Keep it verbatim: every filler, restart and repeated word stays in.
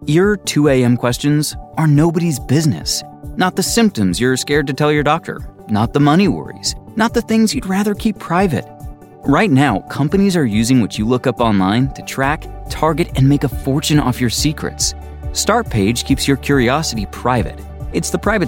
Your two a.m. questions are nobody's business. Not the symptoms you're scared to tell your doctor. Not the money worries. Not the things you'd rather keep private. Right now, companies are using what you look up online to track, target, and make a fortune off your secrets. Startpage keeps your curiosity private. It's the private